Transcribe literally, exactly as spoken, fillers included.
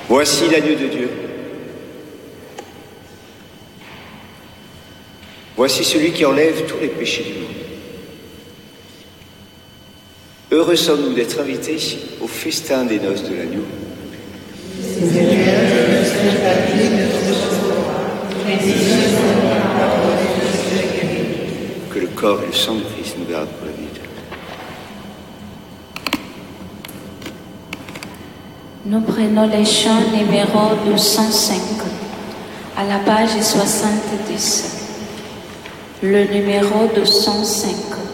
Voici l'agneau de Dieu. Voici celui qui enlève tous les péchés du monde. Heureux sommes-nous d'être invités au festin des noces de l'agneau. Que le corps et le sang de Christ nous gardent pour la vie éternelle. Nous prenons les chants numéro deux cent cinq à la page soixante-dix. Le numéro deux cent cinq.